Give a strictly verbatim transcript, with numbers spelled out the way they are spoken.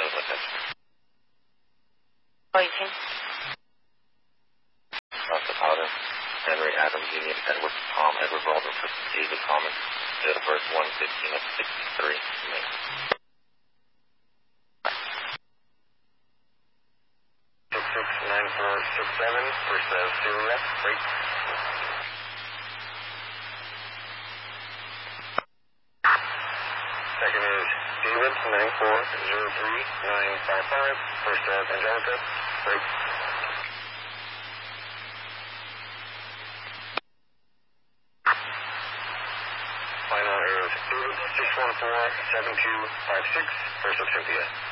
seven attention. Waiting. Russell Powder, Henry Adams, Union, Edward, Tom, Edward, Robert, David Thomas, date of birth one fifteen of sixty-three, May. six six nine four six seven, first uh, Syria, break. Second is David, nine four zero three nine five five, first uh, Angelica, break. Final is David, six one four seven two five six, first of Cynthia.